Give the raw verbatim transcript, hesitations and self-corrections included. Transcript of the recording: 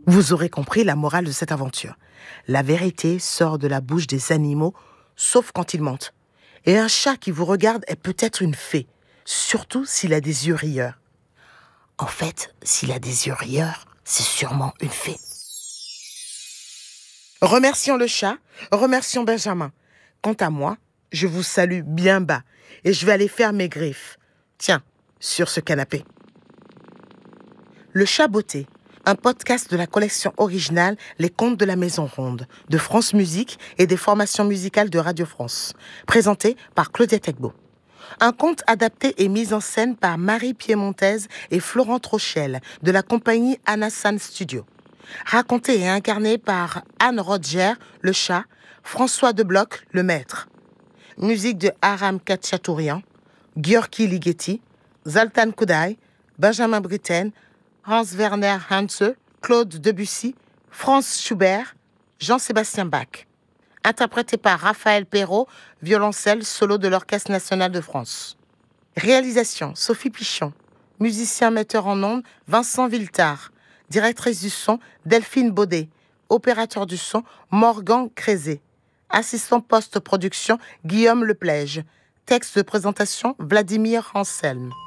Vous aurez compris la morale de cette aventure. La vérité sort de la bouche des animaux, sauf quand ils mentent. Et un chat qui vous regarde est peut-être une fée, surtout s'il a des yeux rieurs. En fait, s'il a des yeux rieurs, c'est sûrement une fée. Remercions le chat, remercions Benjamin. Quant à moi, je vous salue bien bas et je vais aller faire mes griffes. Tiens, sur ce canapé. Le Chat Botté, un podcast de la collection originale Les Contes de la Maison Ronde, de France Musique et des formations musicales de Radio France, présenté par Claudette Egbo. Un conte adapté et mis en scène par Marie Piémontaise et Florent Trochel, de la compagnie Anasan Studio. Raconté et incarné par Anne Rodger, le chat, François Debloc, le maître. Musique de Aram Katchatourian, Gyorky Ligeti, Zoltan Kodály, Benjamin Britten, Hans-Werner Henze, Claude Debussy, Franz Schubert, Jean-Sébastien Bach. Interprété par Raphaël Perrault, violoncelle solo de l'Orchestre national de France. Réalisation, Sophie Pichon. Musicien metteur en ondes, Vincent Villetard. Directrice du son, Delphine Baudet. Opérateur du son, Morgan Crézé. Assistant post-production, Guillaume Leplège. Texte de présentation, Vladimir Anselme.